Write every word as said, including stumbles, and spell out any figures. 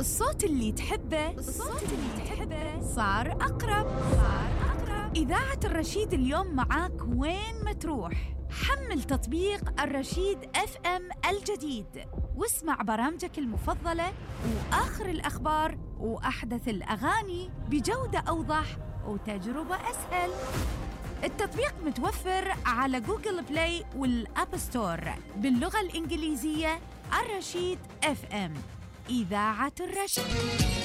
الصوت اللي تحبه الصوت اللي تحبه صار أقرب صار أقرب إذاعة الرشيد اليوم معاك وين ما تروح. حمل تطبيق الرشيد اف ام الجديد واسمع برامجك المفضلة وآخر الأخبار وأحدث الأغاني بجودة أوضح وتجربة أسهل. التطبيق متوفر على جوجل بلاي والأب ستور باللغة الإنجليزية. الرشيد اف ام، إذاعة الرشيد.